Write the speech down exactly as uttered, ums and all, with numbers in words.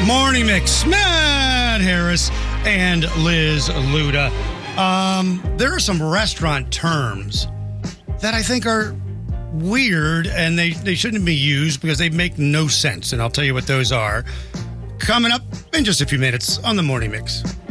Morning Mix, Matt Harris and Liz Luda. Um, there are some restaurant terms that I think are weird and they, they shouldn't be used because they make no sense. And I'll tell you what those are coming up in just a few minutes on the Morning Mix.